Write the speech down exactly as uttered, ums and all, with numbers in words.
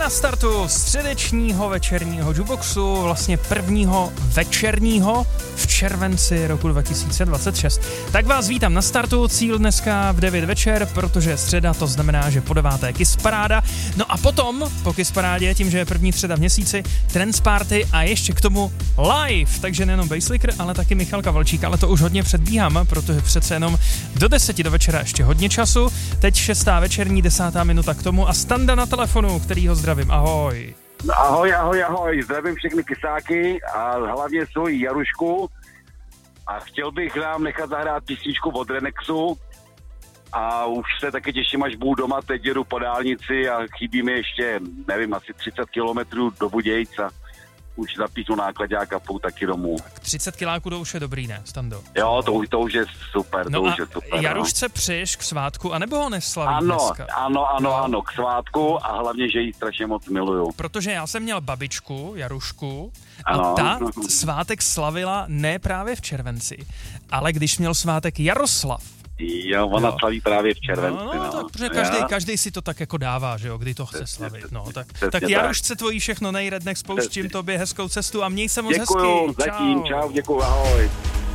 na startu středečního večerního jukeboxu, vlastně prvního večerního v červenci roku dva tisíce dvacet šest. Tak vás vítám na startu, cíl dneska v devět večer, protože je středa, to znamená, že po deváté Kiss Paráda. No a potom, po Kiss Parádě, tím, že je první středa v měsíci, Trance Party a ještě k tomu live. Takže nejenom Basslicker, ale taky Michal Kavalčík, ale to už hodně předbíhám, protože přece jenom do deseti do večera ještě hodně času. Teď šestá večerní, desátá minuta k tomu a Standa na telefonu, který ho zdravím. Ahoj. Ahoj, ahoj, ahoj. Zdravím všechny kysáky a hlavně svoji Jarušku. A chtěl bych nám nechat zahrát písničku od Renexu. A už se taky těším, až budu doma, teď jedu po dálnici a chybí mi ještě, nevím, asi třicet kilometrů do Budějic a už zapíšu nákladňák a půl taky domů. Tak třicet kiláků to už je dobrý, ne, Stando? Jo, to, to už je super, no to už je super. Jarušce no. Přeješ k svátku, anebo ho neslaví ano, dneska? Ano, ano, no. ano, k svátku a hlavně, že ji strašně moc miluju. Protože já jsem měl babičku, Jarušku, ano. a ta svátek slavila ne právě v červenci, ale když měl svátek Jaroslav. Jo, ona jo. slaví právě v červenci. No, no, no. tak protože každý, každý si to tak jako dává, že jo, kdy to chce slavit. No, tak, tak Jarušce tvojí všechno nejrednek, spouštím tobě hezkou cestu a měj se moc hezky. Děkuju, zatím, čau, děkuju, ahoj.